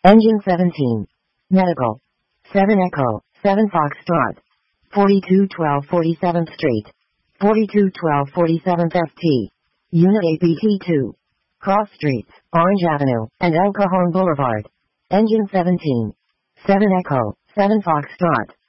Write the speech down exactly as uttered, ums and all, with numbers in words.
Engine seventeen. Medical. seven Echo, seven Foxtrot. forty-two twelve forty-seventh Street. forty-two twelve forty-seventh F T. Unit A P T two. Cross Streets, Orange Avenue, and El Cajon Boulevard. Engine seventeen. seven Echo, seven Foxtrot.